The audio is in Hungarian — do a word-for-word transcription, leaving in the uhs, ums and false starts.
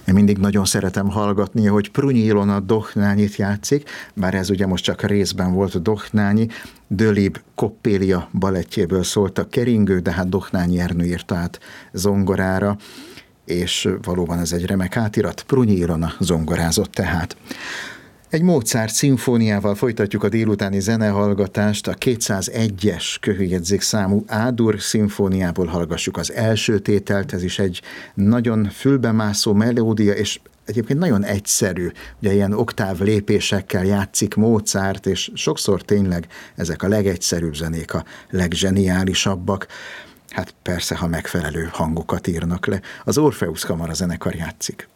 Én mindig nagyon szeretem hallgatni, hogy Prunyi Ilona Dohnányit játszik, bár ez ugye most csak részben volt Dohnányi, Dölib Koppélia balettjéből szólt a keringő, de hát Dohnányi Ernő írta át zongorára, és valóban ez egy remek átirat. Prunyi Ilona zongorázott tehát. Egy Mozart szimfóniával folytatjuk a délutáni zenehallgatást, a kétszázegyes kőjegyzék számú A-dur szimfóniából hallgassuk az első tételt, ez is egy nagyon fülbemászó melódia, és egyébként nagyon egyszerű, ugye ilyen oktáv lépésekkel játszik Mozart, és sokszor tényleg ezek a legegyszerűbb zenék a legzseniálisabbak. Hát persze, ha megfelelő hangokat írnak le. Az Orpheus Kamara zenekar játszik.